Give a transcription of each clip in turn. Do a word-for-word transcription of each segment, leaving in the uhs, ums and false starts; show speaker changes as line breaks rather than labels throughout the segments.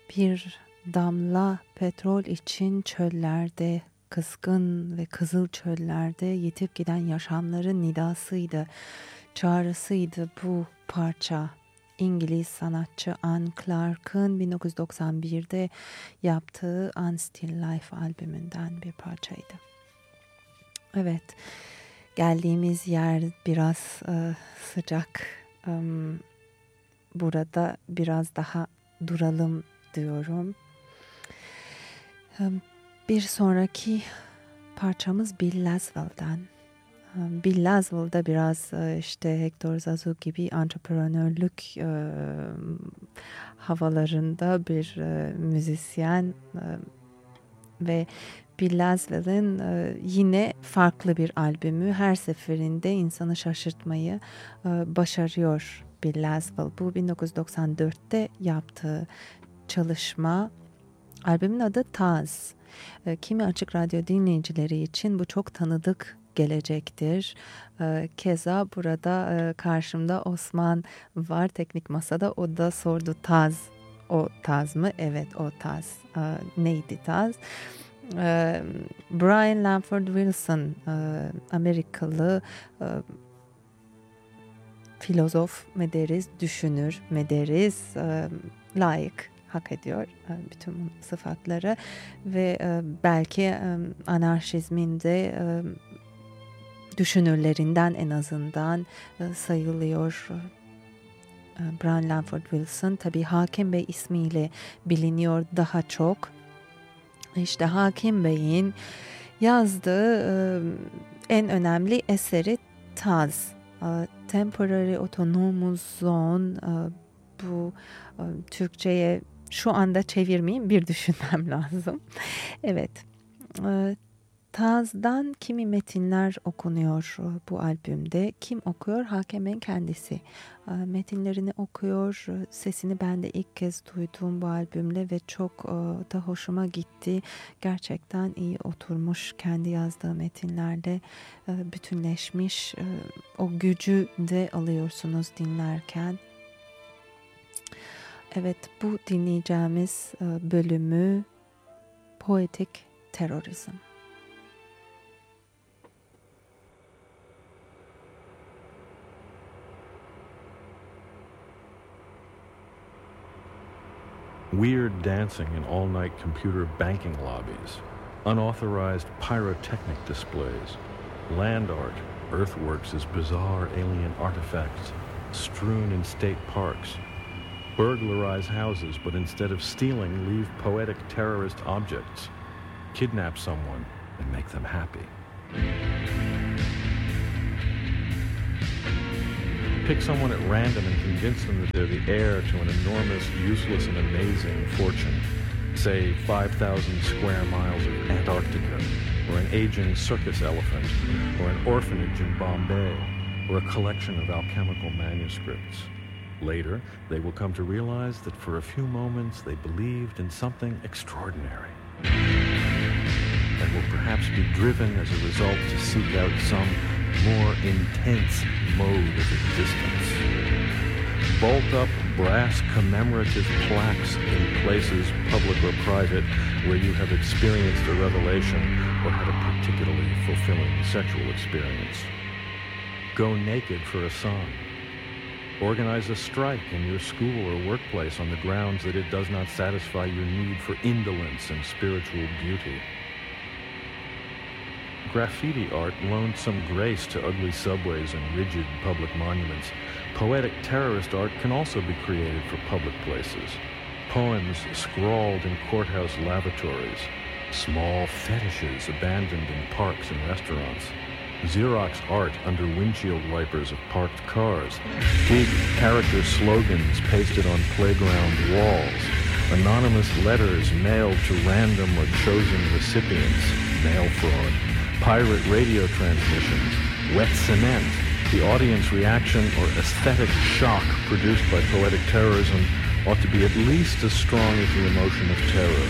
Bir damla petrol için çöllerde, kızgın ve kızıl çöllerde yitip giden yaşamların nidasıydı, çağrısıydı bu parça. İngiliz sanatçı Anne Clark'ın bin dokuz yüz doksan birde yaptığı Unstill Life albümünden bir parçaydı. Evet, geldiğimiz yer biraz e, sıcak. E, burada biraz daha duralım diyorum. E, bir sonraki parçamız Bill Laswell'dan. Bill Laswell da biraz işte Hector Zazu gibi antreprenörlük e, havalarında bir e, müzisyen e, ve Bill Laswell'in e, yine farklı bir albümü, her seferinde insanı şaşırtmayı e, başarıyor Bill Laswell. Bu bin dokuz yüz doksan dörtte yaptığı çalışma. Albümün adı Taz. E, kimi açık radyo dinleyicileri için bu çok tanıdık gelecektir. E, keza burada e, karşımda Osman var teknik masada. O da sordu, Taz o Taz mı? Evet, o Taz. E, neydi Taz? E, Brian Lanford Wilson, e, Amerikalı e, filozof mu deriz, düşünür mü deriz, e, layık, hak ediyor bütün sıfatları ve belki anarşizmin de düşünürlerinden en azından sayılıyor. Brian Lanford Wilson tabii Hakim Bey ismiyle biliniyor daha çok. İşte Hakim Bey'in yazdığı en önemli eseri Taz, Temporary Autonomous Zone. Bu Türkçe'ye şu anda çevirmeyeyim, bir düşünmem lazım. Evet, Taz'dan kimi metinler okunuyor bu albümde. Kim okuyor? Hakim Bey'in kendisi. Metinlerini okuyor. Sesini ben de ilk kez duydum bu albümle ve çok da hoşuma gitti. Gerçekten iyi oturmuş, kendi yazdığı metinlerle bütünleşmiş. O gücü de alıyorsunuz dinlerken. Evet, bu dinleyeceğimiz bölümü Poetic Terrorism.
Weird dancing in all-night computer banking lobbies, unauthorized pyrotechnic displays, land art, earthworks as bizarre alien artifacts strewn in state parks, burglarize houses, but instead of stealing, leave poetic terrorist objects, kidnap someone, and make them happy. Pick someone at random and convince them that they're the heir to an enormous, useless, and amazing fortune. Say five thousand square miles of Antarctica, or an aging circus elephant, or an orphanage in Bombay, or a collection of alchemical manuscripts. Later, they will come to realize that for a few moments they believed in something extraordinary, and will perhaps be driven as a result to seek out some more intense mode of existence. Bolt up brass commemorative plaques in places, public or private, where you have experienced a revelation or had a particularly fulfilling sexual experience. Go naked for a song. Organize a strike in your school or workplace on the grounds that it does not satisfy your need for indolence and spiritual beauty. Graffiti art loaned some grace to ugly subways and rigid public monuments. Poetic terrorist art can also be created for public places. Poems scrawled in courthouse lavatories. Small fetishes abandoned in parks and restaurants. Xerox art under windshield wipers of parked cars. Big character slogans pasted on playground walls. Anonymous letters mailed to random or chosen recipients. Mail fraud. Pirate radio transmissions, wet cement, the audience reaction or aesthetic shock produced by poetic terrorism ought to be at least as strong as the emotion of terror.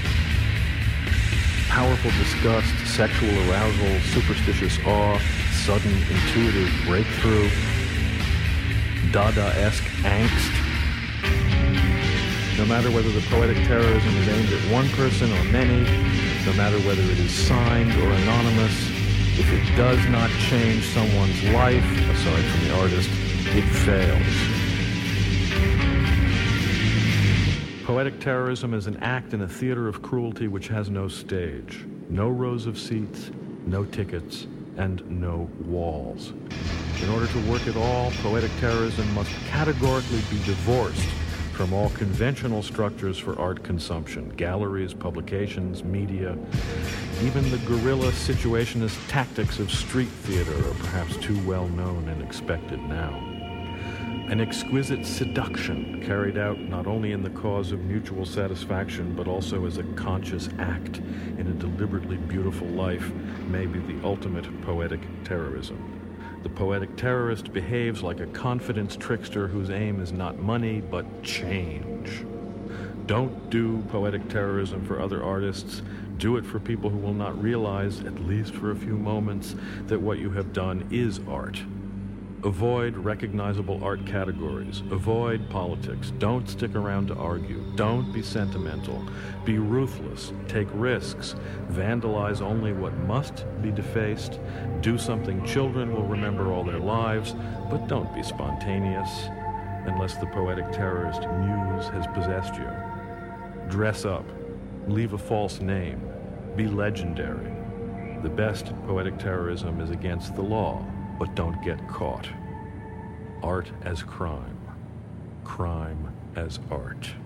Powerful disgust, sexual arousal, superstitious awe, sudden intuitive breakthrough, Dada-esque angst. No matter whether the poetic terrorism is aimed at one person or many, no matter whether it is signed or anonymous, if it does not change someone's life, aside from the artist, it fails. Poetic terrorism is an act in a theater of cruelty which has no stage, no rows of seats, no tickets, and no walls. In order to work at all, poetic terrorism must categorically be divorced from all conventional structures for art consumption, galleries, publications, media. Even the guerrilla situationist tactics of street theater are perhaps too well known and expected now. An exquisite seduction carried out not only in the cause of mutual satisfaction, but also as a conscious act in a deliberately beautiful life may be the ultimate poetic terrorism. The poetic terrorist behaves like a confidence trickster whose aim is not money, but change. Don't do poetic terrorism for other artists. Do it for people who will not realize, at least for a few moments, that what you have done is art. Avoid recognizable art categories. Avoid politics. Don't stick around to argue. Don't be sentimental. Be ruthless. Take risks. Vandalize only what must be defaced. Do something children will remember all their lives, but don't be spontaneous unless the poetic terrorist muse has possessed you. Dress up. Leave a false name. Be legendary. The best poetic terrorism is against the law, but don't get caught. Art as crime. Crime as art.